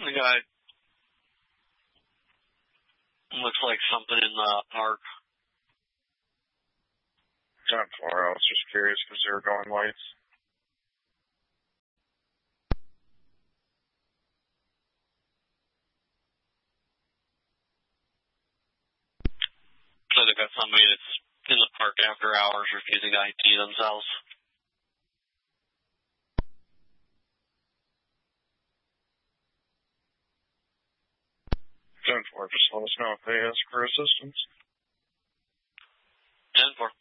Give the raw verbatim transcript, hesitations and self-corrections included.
The guy looks like something in the park. ten four, I was just curious because they were going lights. So they got somebody that's in the park after hours refusing to I D themselves. ten four, just let us know if they ask for assistance. ten four.